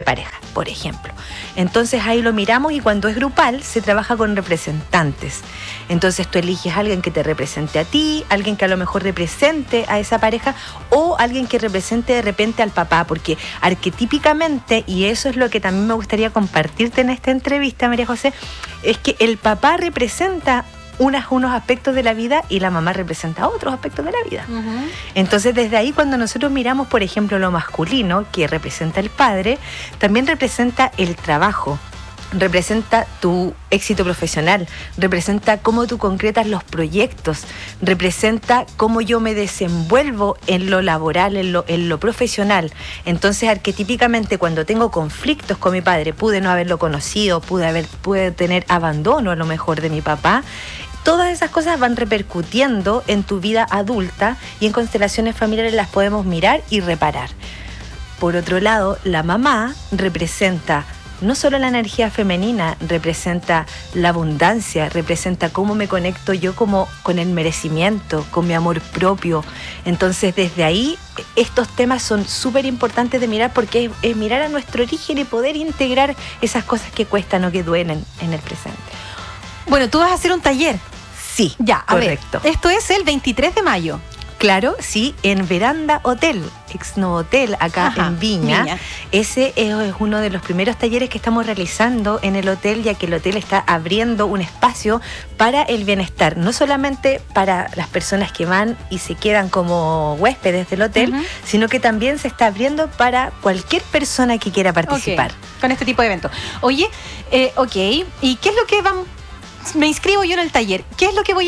pareja, por ejemplo. Entonces ahí lo miramos y cuando es grupal se trabaja con representantes. Entonces tú eliges a alguien que te represente a ti, alguien que a lo mejor represente a esa pareja o alguien que represente de repente al papá, porque arquetípicamente, y eso es lo que también me gustaría compartirte en esta entrevista, María José, es que el papá representa unos aspectos de la vida y la mamá representa otros aspectos de la vida. Uh-huh. Entonces, desde ahí, cuando nosotros miramos, por ejemplo, lo masculino, que representa el padre, también representa el trabajo, representa tu éxito profesional, representa cómo tú concretas los proyectos, representa cómo yo me desenvuelvo en lo laboral, en lo profesional. Entonces, arquetípicamente, cuando tengo conflictos con mi padre, pude no haberlo conocido, pude tener abandono a lo mejor de mi papá. Todas esas cosas van repercutiendo en tu vida adulta y en constelaciones familiares las podemos mirar y reparar. Por otro lado, la mamá representa no solo la energía femenina, representa la abundancia, representa cómo me conecto yo como con el merecimiento, con mi amor propio. Entonces, desde ahí, estos temas son súper importantes de mirar porque es mirar a nuestro origen y poder integrar esas cosas que cuestan o que duelen en el presente. Bueno, tú vas a hacer un taller. Sí, ya, correcto. A ver, esto es el 23 de mayo. Claro, sí, en Veranda Hotel, ex Novotel, acá en Viña. Ese es uno de los primeros talleres que estamos realizando en el hotel, ya que el hotel está abriendo un espacio para el bienestar, no solamente para las personas que van y se quedan como huéspedes del hotel, sino que también se está abriendo para cualquier persona que quiera participar. Con este tipo de eventos. Oye, ¿y qué es lo que vamos? Me inscribo yo en el taller. ¿Qué es lo que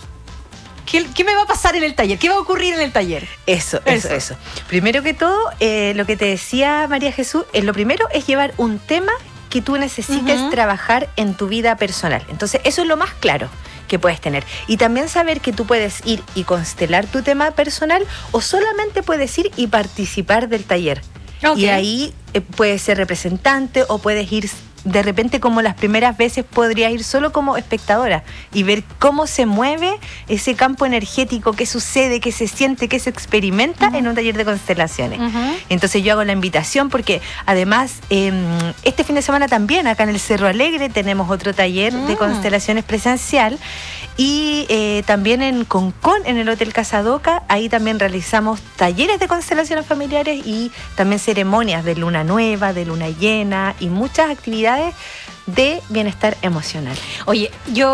¿Qué me va a pasar en el taller? ¿Qué va a ocurrir en el taller? Eso. Primero que todo, lo que te decía María Jesús, lo primero es llevar un tema que tú necesites trabajar en tu vida personal. Entonces, eso es lo más claro que puedes tener. Y también saber que tú puedes ir y constelar tu tema personal o solamente puedes ir y participar del taller. Okay. Y ahí puedes ser representante o puedes ir de repente, como las primeras veces, podría ir solo como espectadora y ver cómo se mueve ese campo energético, qué sucede, qué se siente, qué se experimenta en un taller de constelaciones. Entonces yo hago la invitación porque además este fin de semana también acá en el Cerro Alegre tenemos otro taller de constelaciones presencial y también en Concón, en el Hotel Casadoca, ahí también realizamos talleres de constelaciones familiares y también ceremonias de luna nueva, de luna llena y muchas actividades de bienestar emocional. Oye,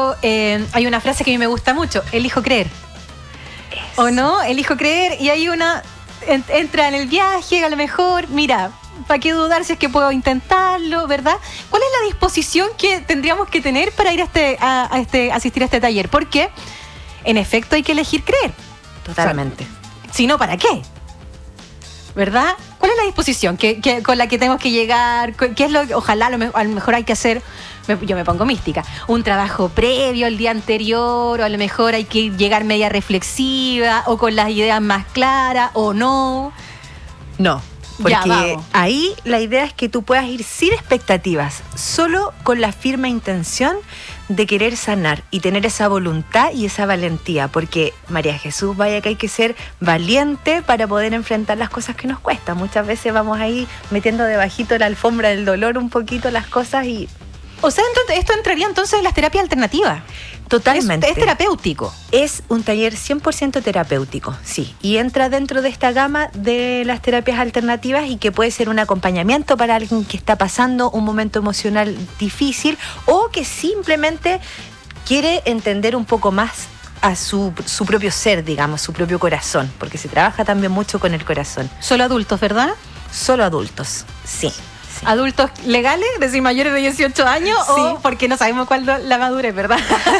hay una frase que a mí me gusta mucho, elijo creer. Eso. ¿O no? Elijo creer y hay entra en el viaje, a lo mejor, mira, ¿para qué dudar si es que puedo intentarlo, verdad? ¿Cuál es la disposición que tendríamos que tener para ir a asistir a este taller? Porque, en efecto, hay que elegir creer. Totalmente. O sea, si no, ¿para qué? ¿Verdad? ¿Cuál es la disposición con la que tenemos que llegar? ¿Qué es ojalá a lo mejor hay que hacer? Yo me pongo mística. Un trabajo previo el día anterior, o a lo mejor hay que llegar media reflexiva, o con las ideas más claras, o no. No. Porque ahí la idea es que tú puedas ir sin expectativas, solo con la firme intención de querer sanar y tener esa voluntad y esa valentía, porque María Jesús, vaya que hay que ser valiente para poder enfrentar las cosas que nos cuestan. Muchas veces vamos ahí metiendo debajito la alfombra del dolor un poquito las cosas y... O sea, esto entraría entonces en las terapias alternativas. Totalmente. Es terapéutico. Es un taller 100% terapéutico, sí. Y entra dentro de esta gama de las terapias alternativas y que puede ser un acompañamiento para alguien que está pasando un momento emocional difícil o que simplemente quiere entender un poco más a su propio ser, digamos, su propio corazón, porque se trabaja también mucho con el corazón. ¿Solo adultos, verdad? Solo adultos, sí. ¿Adultos legales, es decir, mayores de 18 años? Sí. O porque no sabemos cuál la madurez, ¿verdad?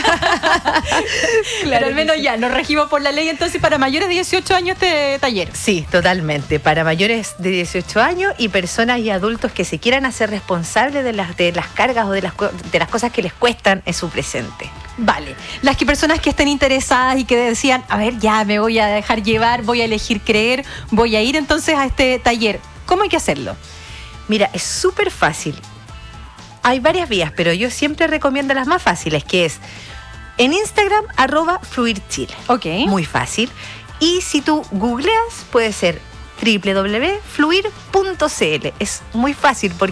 Claro, pero al menos ya, nos regimos por la ley, entonces para mayores de 18 años este taller. Sí, totalmente, para mayores de 18 años y personas y adultos que se quieran hacer responsables de las cargas o de las cosas que les cuestan en su presente. Vale, personas que estén interesadas y que decían, a ver, ya me voy a dejar llevar, voy a elegir creer, voy a ir entonces a este taller, ¿cómo hay que hacerlo? Mira, es súper fácil. Hay varias vías, pero yo siempre recomiendo las más fáciles, que es en Instagram, @fluirchile. Ok. Muy fácil. Y si tú googleas, puede ser www.fluir.cl. Es muy fácil porque